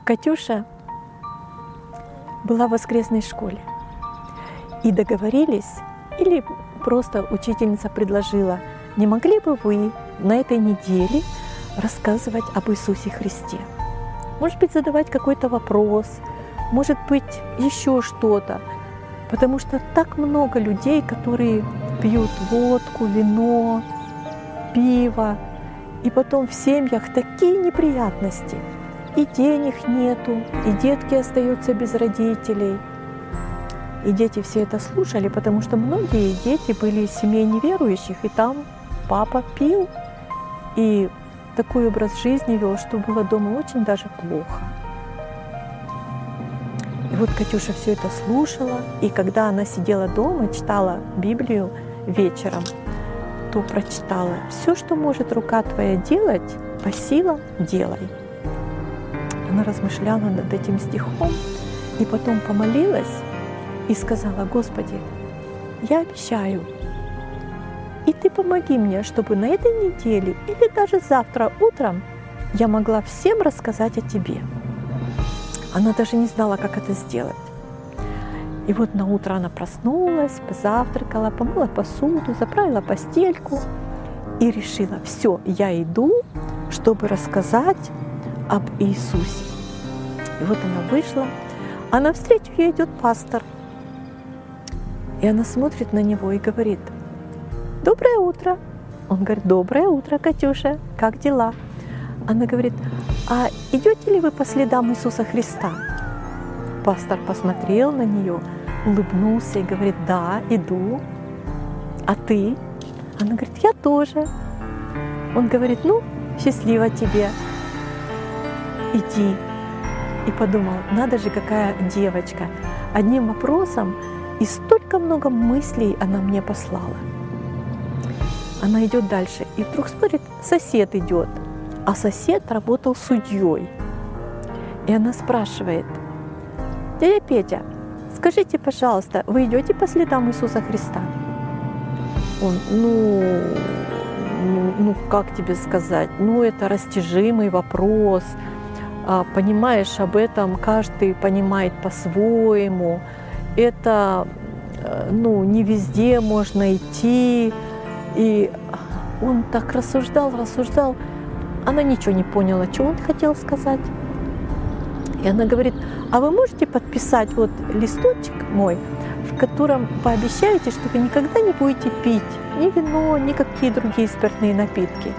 Катюша была в воскресной школе. И договорились, или просто учительница предложила, не могли бы вы на этой неделе рассказывать об Иисусе Христе? Может быть, задавать какой-то вопрос, может быть, еще что-то. Потому что так много людей, которые пьют водку, вино, пиво, и потом в семьях такие неприятности. И денег нету, и детки остаются без родителей. И дети все это слушали, потому что многие дети были из семей неверующих, и там папа пил и такой образ жизни вел, что было дома очень даже плохо. И вот Катюша все это слушала, и когда она сидела дома, читала Библию вечером, то прочитала: «Все, что может рука твоя делать, по силам делай». Она размышляла над этим стихом и потом помолилась и сказала: «Господи, я обещаю, и Ты помоги мне, чтобы на этой неделе или даже завтра утром я могла всем рассказать о Тебе». Она даже не знала, как это сделать. И вот на утро она проснулась, позавтракала, помыла посуду, заправила постельку и решила: все, я иду, чтобы рассказать об Иисусе. И вот она вышла, а навстречу ей идет пастор. И она смотрит на него и говорит: «Доброе утро». Он говорит: «Доброе утро, Катюша, как дела?» Она говорит: «А идете ли вы по следам Иисуса Христа?» Пастор посмотрел на нее, улыбнулся и говорит: «Да, иду. А ты?» Она говорит: «Я тоже». Он говорит: «Ну, счастливо тебе, иди». И подумал: надо же, какая девочка. Одним вопросом и столько много мыслей она мне послала. Она идет дальше, и вдруг смотрит, сосед идет, а сосед работал судьей. И она спрашивает: «Дядя Петя, скажите, пожалуйста, вы идете по следам Иисуса Христа?» Он: ну, как тебе сказать, это растяжимый вопрос. Понимаешь, об этом каждый понимает по-своему. Это, не везде можно идти». И он так рассуждал. Она ничего не поняла, что он хотел сказать. И она говорит: «А вы можете подписать вот листочек мой, в котором пообещаете, что вы никогда не будете пить ни вино, ни какие другие спиртные напитки?»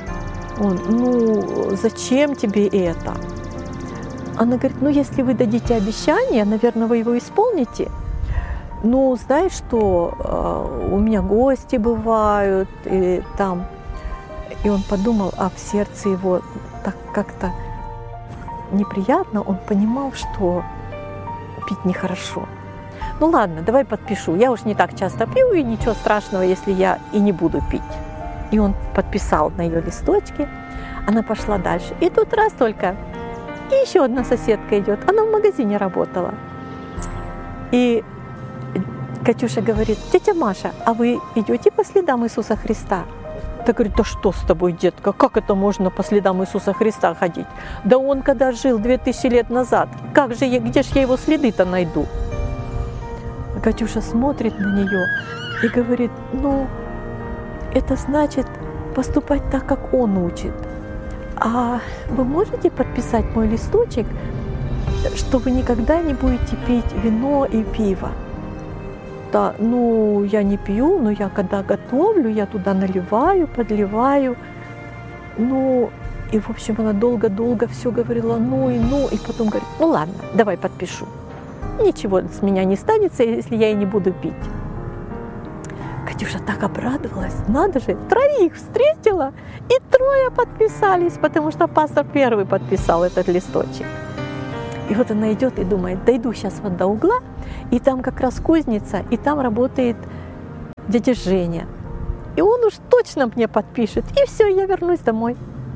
Он: зачем тебе это? Она говорит: если вы дадите обещание, наверное, вы его исполните. Знаешь что, у меня гости бывают, и там. И он подумал, а в сердце его так как-то неприятно, он понимал, что пить нехорошо. Ладно, давай подпишу, я уж не так часто пью, и ничего страшного, если я и не буду пить. И он подписал на ее листочке, она пошла дальше. И тут раз только, и еще одна соседка идет, она в магазине работала. И Катюша говорит: «Тетя Маша, а вы идете по следам Иисуса Христа?» Та говорит: «Да что с тобой, детка, как это можно по следам Иисуса Христа ходить? Да он когда жил 2000 лет назад, где ж я его следы-то найду?» Катюша смотрит на нее и говорит: это значит поступать так, как он учит. А вы можете подписать мой листочек, что вы никогда не будете пить вино и пиво? Да, я не пью, но я когда готовлю, я туда наливаю, подливаю. И в общем она долго-долго все говорила, и потом говорит: ладно, давай подпишу. Ничего с меня не станется, если я и не буду пить. Катюша так обрадовалась, надо же, 3 встретила, и 3 подписались, потому что пастор первый подписал этот листочек. И вот она идет и думает: дойду сейчас вот до угла, и там как раз кузница, и там работает дядя Женя. И он уж точно мне подпишет, и все, я вернусь домой.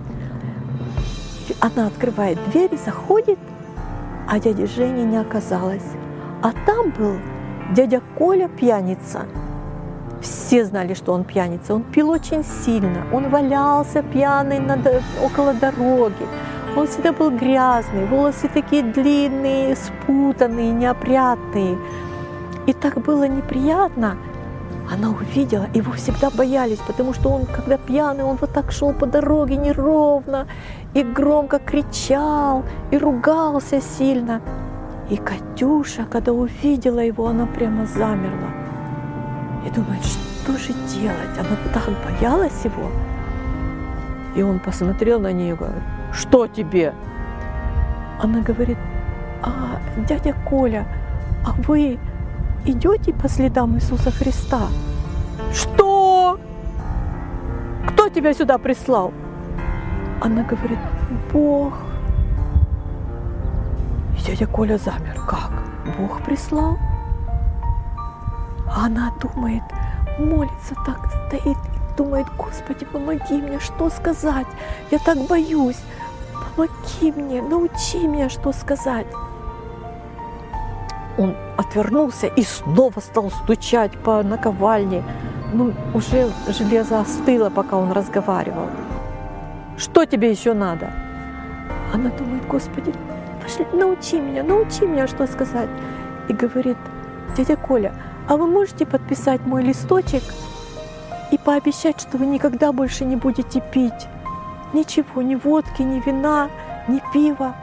И она открывает дверь, заходит, а дяди Жени не оказалось. А там был дядя Коля пьяница. Все знали, что он пьяница. Он пил очень сильно, он валялся пьяный около дороги. Он всегда был грязный, волосы такие длинные, спутанные, неопрятные. И так было неприятно. Она увидела, его всегдя боялись, потому что он, когда пьяный, он вот так шел по дороге неровно и громко кричал и ругался сильно. И Катюша, когда увидела его, она прямо замерла. И думает, что же делать? Она так боялась его. И он посмотрел на нее и говорит: что тебе? Она говорит: дядя Коля, а вы идете по следам Иисуса Христа? Что? Кто тебя сюда прислал? Она говорит: Бог. И дядя Коля замер. Как? Бог прислал? А она думает, молится так, стоит, думает: Господи, помоги мне, что сказать? Я так боюсь. Помоги мне, научи меня, что сказать. Он отвернулся и снова стал стучать по наковальне. Уже железо остыло, пока он разговаривал. Что тебе еще надо? Она думает: Господи, пошли, научи меня, что сказать. И говорит: дядя Коля, а вы можете подписать мой листочек и пообещать, что вы никогда больше не будете пить ничего, ни водки, ни вина, ни пива?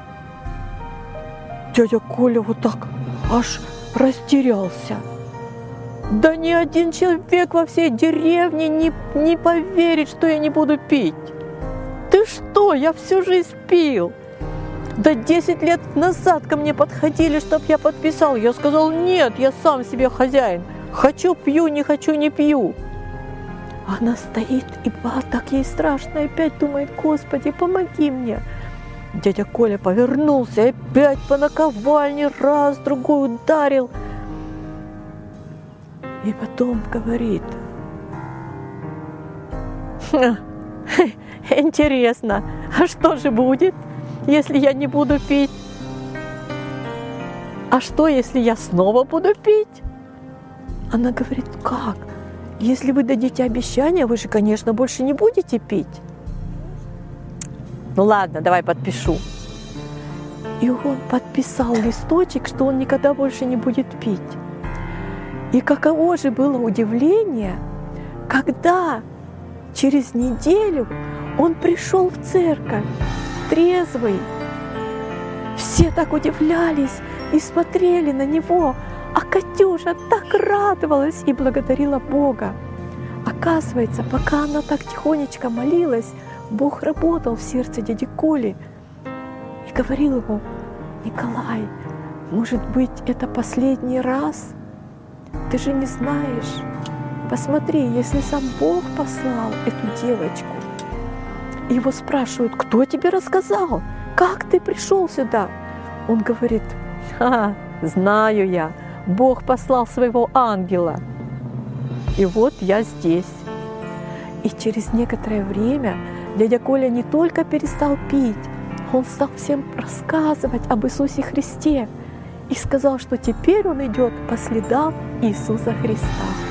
Дядя Коля вот так аж растерялся. Да ни один человек во всей деревне не поверит, что я не буду пить. Ты что, я всю жизнь пил. Да 10 лет назад ко мне подходили, чтобы я подписал. Я сказал: нет, я сам себе хозяин. Хочу — пью, не хочу — не пью. Она стоит, и так ей страшно. И опять думает: Господи, помоги мне. Дядя Коля повернулся и опять по наковальне раз, другой ударил. И потом говорит: интересно, а что же будет, если я не буду пить? А что, если я снова буду пить? Она говорит: как? Если вы дадите обещание, вы же, конечно, больше не будете пить. Ну ладно, давай подпишу. И он подписал листочек, что он никогда больше не будет пить. И каково же было удивление, когда через неделю он пришел в церковь трезвый. Все так удивлялись и смотрели на него, а Катюша так радовалась и благодарила Бога. Оказывается, пока она так тихонечко молилась, Бог работал в сердце дяди Коли и говорил ему: Николай, может быть, это последний раз? Ты же не знаешь. Посмотри, если сам Бог послал эту девочку. Его спрашивают: кто тебе рассказал? Как ты пришел сюда? Он говорит: знаю я, Бог послал своего ангела. И вот я здесь. И через некоторое время дядя Коля не только перестал пить, он стал всем рассказывать об Иисусе Христе и сказал, что теперь он идет по следам Иисуса Христа.